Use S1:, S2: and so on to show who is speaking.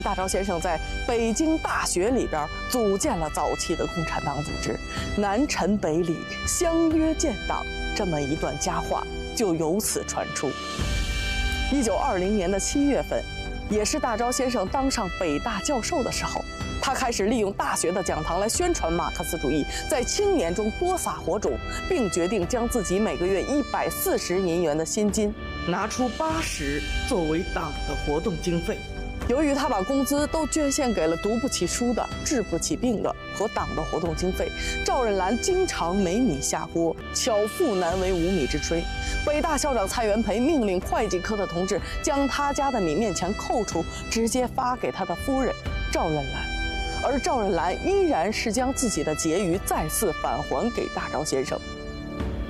S1: 大钊先生在北京大学里边组建了早期的共产党组织，南陈北李，相约建党，这么一段佳话就由此传出。1920年的7月份，也是大钊先生当上北大教授的时候，他开始利用大学的讲堂来宣传马克思主义，在青年中多撒火种，并决定将自己每个月140银元的薪金拿出80作为党的活动经费。由于他把工资都捐献给了读不起书的、治不起病的和党的活动经费，赵任兰经常没米下锅，巧妇难为无米之炊。北大校长蔡元培命令会计科的同志将他家的米面钱扣除，直接发给他的夫人赵任兰，而赵任兰依然是将自己的结余再次返还给大钊先生。